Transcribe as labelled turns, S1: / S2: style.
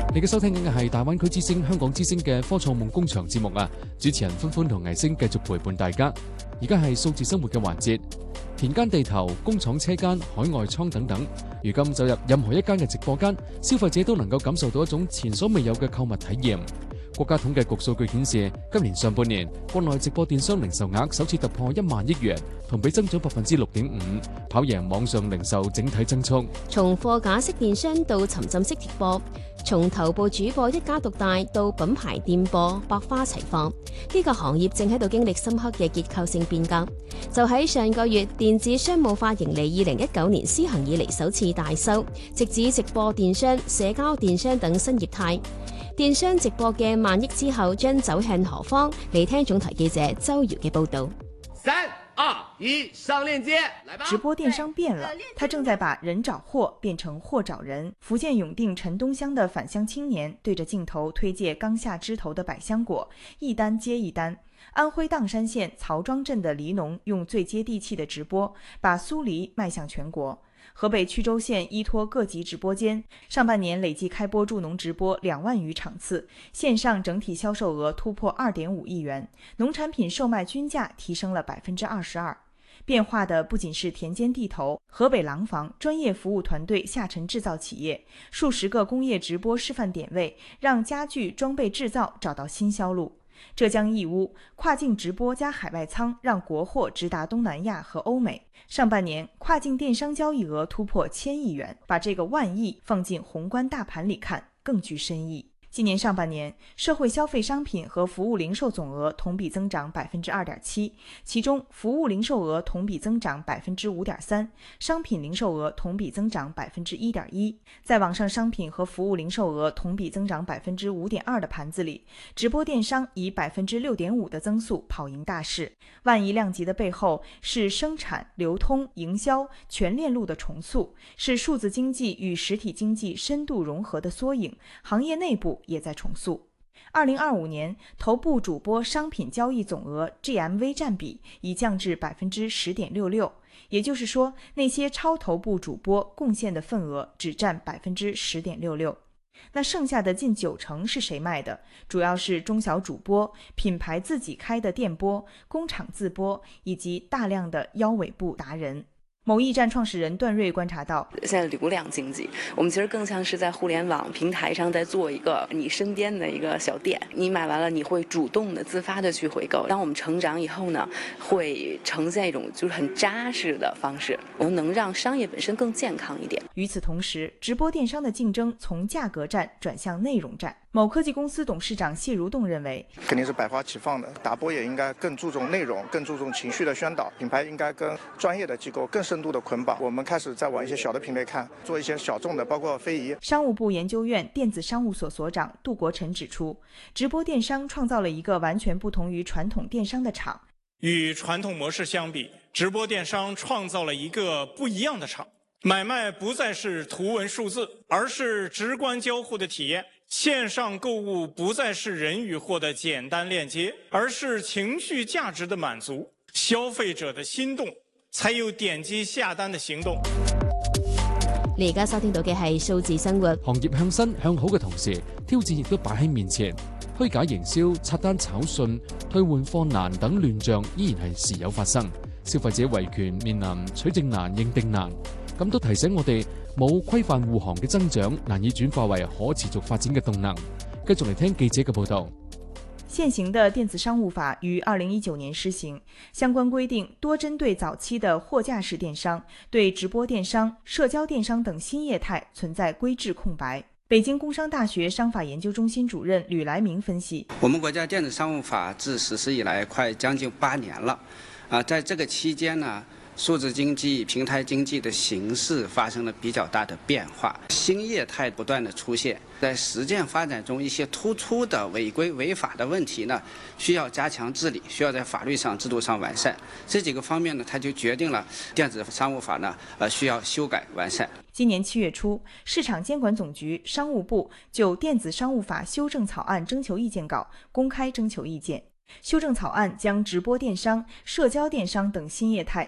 S1: 你嘅收聽緊嘅係大灣區之聲、香港之聲嘅科創夢工場節目啊！主持人歡歡同倪星繼續陪伴大家。而家係數字生活嘅環節，田間地頭、工廠車間、海外倉等等。如今走入任何一間嘅直播間，消費者都能夠感受到一種前所未有嘅購物體驗。國家統計局數據顯示，今年上半年國內直播電商零售額首次突破1萬億元，同比增長6.5%，跑贏網上零售整體增速。
S2: 從貨架式電商到沉浸式直播，從頭部主播一家獨大到品牌店播百花齊放，呢個行業正喺度經歷深刻嘅結構性變革。就喺上個月，電子商務化盈利2019年施行以嚟首次大收，直指直播電商、社交電商等新業態。電商直播嘅萬億之後將走向何方？嚟聽總台記者周瑤嘅報道。
S3: 3、2、1，上鏈接，來吧！
S4: 直播電商變了，它正在把人找貨變成貨找人。福建永定陳東鄉的返鄉青年對着鏡頭推介剛下枝頭的百香果，一單接一單。安徽砀山縣曹莊鎮的梨農用最接地氣的直播，把酥梨賣向全國。河北曲周縣依託各級直播間，上半年累計開播助農直播2萬餘場次，線上整體銷售額突破2.5億元，農產品售賣均價提升了22%。變化的不僅是田間地頭、河北廊坊專業服務團隊下沉製造企業，數十個工業直播示範點位，讓家具裝備製造找到新銷路。浙江義烏跨境直播加海外倉，讓國貨直達東南亞和歐美。上半年跨境電商交易額突破1000億元，把這個萬億放進宏觀大盤裡看，更具深意。今年上半年，社會消費商品和服務零售總額同比增長2.7%，其中服務零售額同比增長5.3%，商品零售額同比增長1.1%。在網上商品和服務零售額同比增長5.2%的盤子裡，直播電商以6.5%的增速跑贏大市。萬億量級的背後是生產、流通、營銷全鏈路的重塑，是數字經濟與實體經濟深度融合的縮影。行業內部也在重塑。2025年，頭部主播商品交易總額 GMV 佔比已降至10.66%，也就是說，那些超頭部主播貢獻的份額只佔10.66%。那剩下的近90%是誰賣的？主要是中小主播、品牌自己開的店播、工廠自播以及大量的腰尾部達人。某驛站創始人段瑞觀察到，
S5: 現在流量經濟，我們其實更像是在互聯網平台上在做一個你身邊的一個小店，你買完了你會主動的自發的去回購。當我們成長以後呢，會呈現一種就是很扎實的方式，我們能讓商業本身更健康一點。
S4: 與此同時，直播電商的競爭從價格戰轉向內容戰。某科技公司董事長謝如棟認為，
S6: 肯定是百花齊放的，打播也應該更注重內容，更注重情緒的宣導，品牌應該跟專業的機構更深度的捆綁。我們開始在往一些小的品類看，做一些小眾的，包括非遺。
S4: 商務部研究院電子商務所所長杜國成指出，直播電商創造了一個完全不同於傳統電商的場。
S7: 與傳統模式相比，直播電商創造了一個不一樣的場。買賣不再是圖文數字，而是直觀交互的體驗。線上購物不再是人與貨的簡單鏈接，而是情緒價值的滿足。消費者的心動，才有點擊下單的行動。
S2: 你而家收聽到嘅係數字生活。
S1: 行業向新向好嘅同時，挑戰亦都擺喺面前。虛假營銷、刷單炒訊、退換貨難等亂象依然係時有發生。消費者維權面臨取證難、認定難。咁都提醒我哋，冇規範護航嘅增長，難以轉化為可持續發展嘅動能。繼續嚟聽記者嘅報道。
S4: 現行的電子商務法於2019年施行，相關規定多針對早期的貨架式電商，對直播電商、社交電商等新業態存在規制空白。北京工商大學商法研究中心主任呂來明分析，
S8: 我們國家電子商務法自實施以來快將近8年了，在這個期間呢，數字經濟、平台經濟的形勢發生了比較大的變化，新業態不斷的出現，在實踐發展中一些突出的違規違法的問題呢，需要加強治理，需要在法律上制度上完善。這幾個方面呢，它就決定了電子商務法呢，需要修改完善。
S4: 今年7月初，市場監管總局、商務部就電子商務法修正草案徵求意見稿公開徵求意見。修正草案將直播電商、社交電商等新業態